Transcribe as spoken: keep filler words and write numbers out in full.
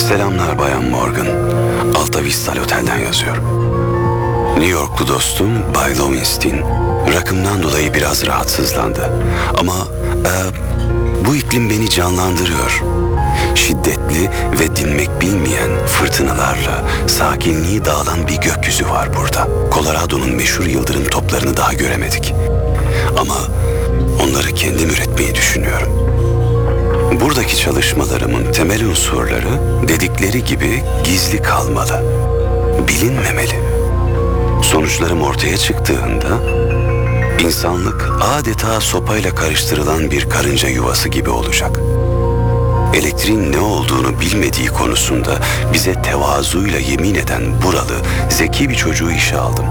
Selamlar Bayan Morgan. Alta Vista Otel'den yazıyorum. New Yorklu dostum Bay Lowenstein rakımdan dolayı biraz rahatsızlandı. Ama e, bu iklim beni canlandırıyor. Şiddetli ve dinmek bilmeyen fırtınalarla sakinliği dağılan bir gökyüzü var burada. Colorado'nun meşhur yıldırım toplarını daha göremedik. Ama onları kendim üretmeyi düşünüyorum. Buradaki çalışmalarımın temel unsurları dedikleri gibi gizli kalmalı, bilinmemeli. Sonuçlarım ortaya çıktığında insanlık adeta sopayla karıştırılan bir karınca yuvası gibi olacak. Elektriğin ne olduğunu bilmediği konusunda bize tevazuyla yemin eden buralı, zeki bir çocuğu işe aldım.